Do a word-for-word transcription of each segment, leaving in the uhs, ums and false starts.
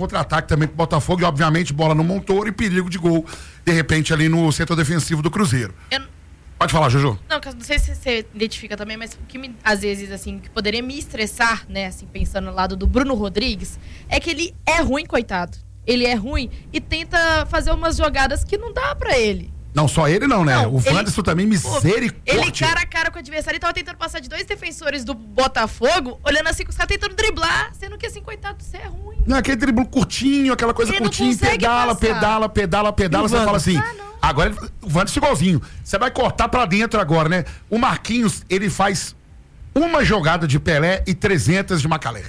contra-ataque também pro Botafogo e, obviamente, bola no Montoro e perigo de gol, de repente, ali no setor defensivo do Cruzeiro. Eu... Pode falar, Jojo. Não, não sei se você identifica também, mas o que me, às vezes, assim, que poderia me estressar, né, assim, pensando no lado do Bruno Rodrigues, é que ele é ruim, coitado. Ele é ruim e tenta fazer umas jogadas que não dá pra ele. Não, só ele não, né? Não, o Wanderson também, misericórdia. Ele cara a cara com o adversário, ele tava tentando passar de dois defensores do Botafogo, olhando assim, com os caras tentando driblar, sendo que assim, coitado, você é ruim. Não, aquele driblo curtinho, aquela coisa ele curtinha, pedala, pedala, pedala, pedala, você fala assim, ah, agora o Wanderson igualzinho, você vai cortar pra dentro agora, né? O Marquinhos, ele faz uma jogada de Pelé e trezentas de Macalé.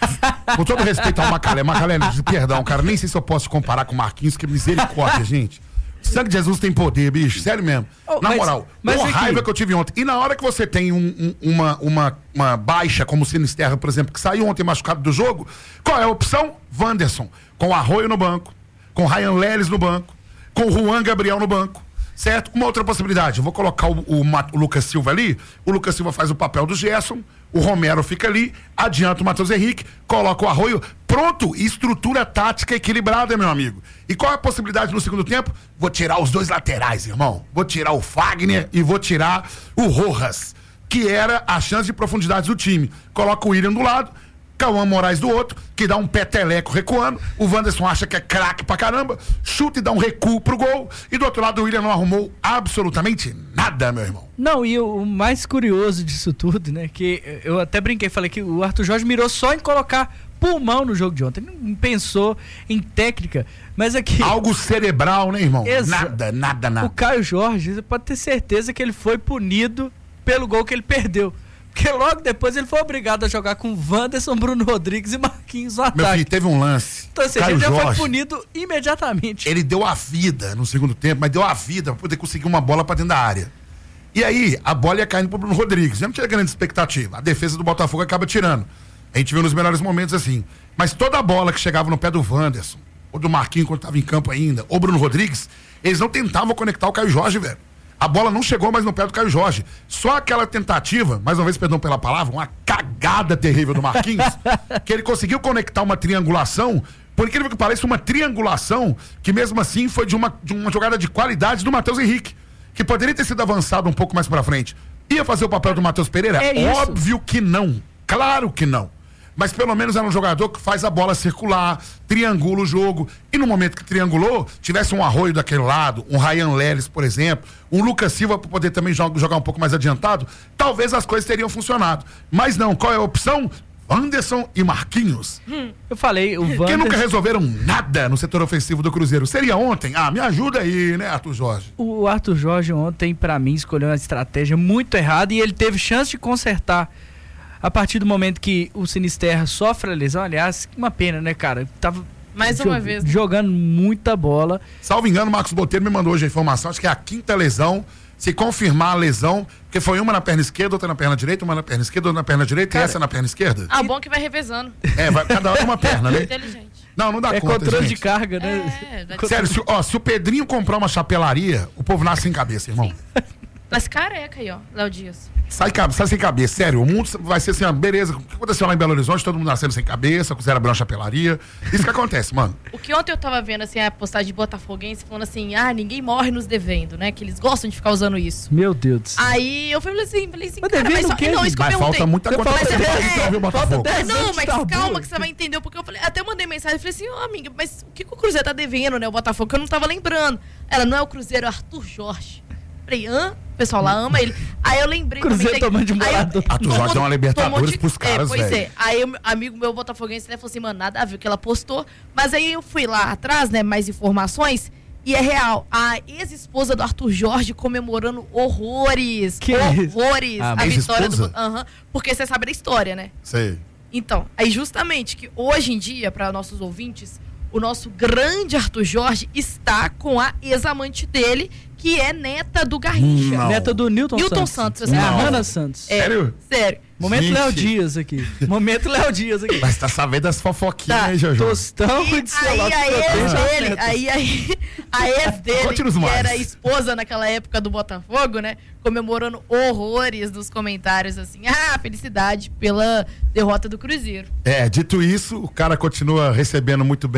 Com todo respeito ao Macalé, Macalé, perdão, cara, nem sei se eu posso comparar com o Marquinhos, que misericórdia, gente. O sangue de Jesus tem poder, bicho, sério mesmo. Oh, Na mas, moral, mas uma raiva que eu tive ontem. E na hora que você tem um, um, uma, uma, uma baixa, como o Sinisterra, por exemplo, que saiu ontem machucado do jogo, qual é a opção? Wanderson, com Arroio no banco, com Ryan Leles no banco, com Juan Gabriel no banco, certo? Uma outra possibilidade, eu vou colocar o, o, o Lucas Silva ali, o Lucas Silva faz o papel do Gerson, o Romero fica ali, adianta o Matheus Henrique, coloca o Arroio, pronto, estrutura tática equilibrada, meu amigo. E qual é a possibilidade no segundo tempo? Vou tirar os dois laterais, irmão. Vou tirar o Fagner e vou tirar o Rojas, que era a chance de profundidade do time. Coloca o William do lado, Cauã Moraes do outro, que dá um peteleco recuando, o Wanderson acha que é craque pra caramba, chuta e dá um recuo pro gol, e do outro lado o William não arrumou absolutamente nada, meu irmão. Não, e o, o mais curioso disso tudo, né, que eu até brinquei, falei que o Arthur Jorge mirou só em colocar pulmão no jogo de ontem, ele não pensou em técnica, mas aqui... Algo cerebral, né, irmão? Exa... Nada, nada, nada. O Caio Jorge, você pode ter certeza que ele foi punido pelo gol que ele perdeu. Porque logo depois ele foi obrigado a jogar com Wanderson, Bruno Rodrigues e Marquinhos no ataque. Meu filho, teve um lance. Então, assim, ele já foi punido imediatamente. Ele deu a vida no segundo tempo, mas deu a vida pra poder conseguir uma bola pra dentro da área. E aí, a bola ia caindo pro Bruno Rodrigues. Eu não tinha grande expectativa. A defesa do Botafogo acaba tirando. A gente viu nos melhores momentos assim. Mas toda a bola que chegava no pé do Wanderson, ou do Marquinhos quando estava em campo ainda, ou Bruno Rodrigues, eles não tentavam conectar o Caio Jorge, velho. A bola não chegou mais no pé do Caio Jorge. Só aquela tentativa, mais uma vez, perdão pela palavra, uma cagada terrível do Marquinhos, que ele conseguiu conectar uma triangulação, por incrível que pareça, uma triangulação que mesmo assim foi de uma, de uma jogada de qualidade do Matheus Henrique, que poderia ter sido avançado um pouco mais pra frente. Ia fazer o papel do Matheus Pereira? É Óbvio que não. Claro que não. Mas pelo menos era um jogador que faz a bola circular, triangula o jogo. E no momento que triangulou, tivesse um Arroio daquele lado, um Ryan Leles, por exemplo, um Lucas Silva para poder também jogar um pouco mais adiantado, talvez as coisas teriam funcionado. Mas não, qual é a opção? Wanderson e Marquinhos. Hum, eu falei, o Wanderson... Que nunca resolveram nada no setor ofensivo do Cruzeiro. Seria ontem? Ah, me ajuda aí, né, Arthur Jorge? O Arthur Jorge ontem, para mim, escolheu uma estratégia muito errada e ele teve chance de consertar. A partir do momento que o Sinisterra sofre a lesão, aliás, uma pena, né, cara? Tava mais uma vez, né? Jogando muita bola. Salvo engano, o Marcos Botelho me mandou hoje a informação, acho que é a quinta lesão. Se confirmar a lesão, porque foi uma na perna esquerda, outra na perna direita, uma na perna esquerda, outra na perna direita, cara, e essa na perna esquerda. Ah, bom que vai revezando. É, vai, cada hora uma perna, né? Inteligente. Não, não dá é conta, controle gente. de carga, né? É, sério, se, ó, se o Pedrinho comprar uma chapelaria, o povo nasce sem cabeça, irmão. Sim. Mas careca aí, ó, Léo Dias. Sai, sai sem cabeça, sério. O mundo vai ser assim, ó, beleza. O que aconteceu lá em Belo Horizonte? Todo mundo nascendo sem cabeça, quiseram abrir uma chapelaria. Isso que acontece, mano. O que ontem eu tava vendo, assim, a postagem de botafoguense falando assim, ah, ninguém morre nos devendo, né? Que eles gostam de ficar usando isso. Meu Deus do céu. Aí eu falei assim, falei assim, mas cara, mas, só, que, não, isso que eu mas perguntei. falta muita coisa pra é, o Botafogo. Não, mas calma que você vai entender, porque eu falei, até mandei mensagem, eu falei assim, ó, oh, amiga, mas o que, que o Cruzeiro tá devendo, né? O Botafogo, que eu não tava lembrando. Ela, não é o Cruzeiro, é o Arthur Jorge. Falei, hã? O pessoal lá ama ele. Aí eu lembrei... Cruzeiro tomando de morador. Arthur Jorge deu uma Libertadores de, pros caras, velho. É, pois véio. é. Aí o amigo meu botafoguense, né, falou assim, mano, nada a ver o que ela postou. Mas aí eu fui lá atrás, né, mais informações, e é real. A ex-esposa do Arthur Jorge comemorando horrores. Que horrores. Ah, a vitória do... Aham. Uhum, porque você sabe da história, né? Sei. Então, aí justamente que hoje em dia, para nossos ouvintes, o nosso grande Arthur Jorge está com a ex-amante dele, que é neta do Garrincha. Não. Neta do Newton, Newton Santos. Santos. É a Não. Hannah Santos. É, Sério? Sério. Momento Léo Dias aqui. Momento Léo Dias aqui. Mas tá sabendo das fofoquinhas, Tá. hein, Jojo? Tostão E de aí celular. a ex dele, aí, aí a ex dele, Conte-nos que mais. era esposa naquela época do Botafogo, né? Comemorando horrores nos comentários, assim, ah, felicidade pela derrota do Cruzeiro. É, dito isso, o cara continua recebendo muito bem